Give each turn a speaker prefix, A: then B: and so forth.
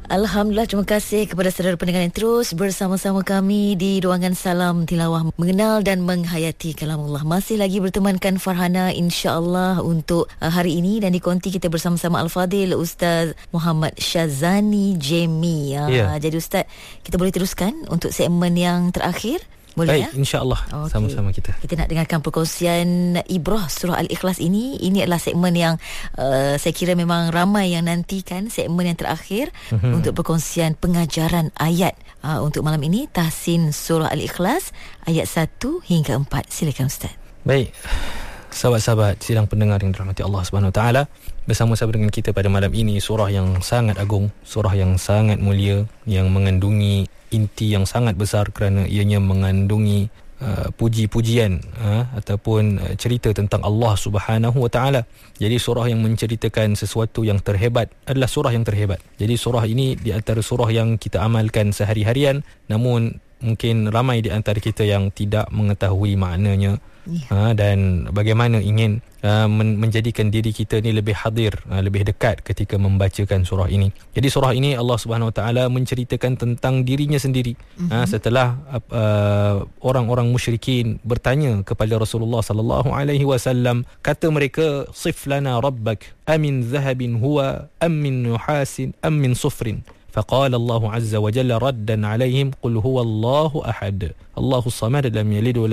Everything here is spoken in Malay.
A: Alhamdulillah, terima kasih kepada saudara pendengar yang terus bersama-sama kami di ruangan Salam Tilawah, mengenal dan menghayati kalamullah. Masih lagi bertemankan Farhana insya-Allah untuk hari ini, dan di konti kita bersama-sama Al-Fadil Ustaz Muhammad Syazani Jemi. Jadi Ustaz, kita boleh teruskan untuk segmen yang terakhir? Boleh.
B: Baik, insya-Allah. Okay. Sama-sama kita.
A: Kita nak dengarkan perkongsian Ibrah surah Al-Ikhlas ini. Ini adalah segmen yang saya kira memang ramai yang nantikan, segmen yang terakhir untuk perkongsian pengajaran ayat. Untuk malam ini Tahsin surah Al-Ikhlas ayat 1 hingga 4. Silakan Ustaz.
B: Baik. Sahabat-sahabat sidang pendengar yang dirahmati Allah Subhanahu Wa Taala, bersama-sama dengan kita pada malam ini surah yang sangat agung, surah yang sangat mulia, yang mengandungi inti yang sangat besar kerana ianya mengandungi puji-pujian ataupun cerita tentang Allah Subhanahu Wa Taala. Jadi surah yang menceritakan sesuatu yang terhebat adalah surah yang terhebat. Jadi surah ini di antara surah yang kita amalkan sehari-harian, namun mungkin ramai di antara kita yang tidak mengetahui maknanya. Dan bagaimana ingin menjadikan diri kita ni lebih hadir, lebih dekat ketika membacakan surah ini. Jadi surah ini Allah Subhanahu Wa Taala menceritakan tentang dirinya sendiri. Setelah orang-orang musyrikin bertanya kepada Rasulullah sallallahu alaihi wasallam, kata mereka, "Sif lana rabbak, amin zahabin huwa am min nuhasin am min sufrin?" فقال الله عز وجل ردا عليهم قل هو الله أحد الله الصمد لم يلد